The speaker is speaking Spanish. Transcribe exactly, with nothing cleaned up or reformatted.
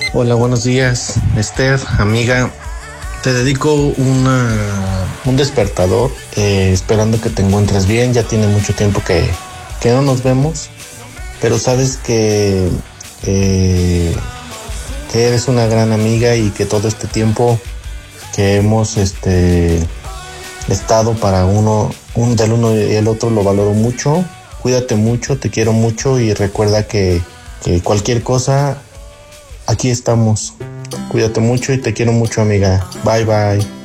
Hola, buenos días, Esther, amiga. Te dedico una, un despertador, eh, esperando que te encuentres bien. Ya tiene mucho tiempo que, que no nos vemos, pero sabes que, eh, que eres una gran amiga y que todo este tiempo que hemos este, estado para uno, un del uno y el otro lo valoro mucho. Cuídate mucho, te quiero mucho y recuerda que, que cualquier cosa, aquí estamos. Cuídate mucho y te quiero mucho, amiga. Bye, bye.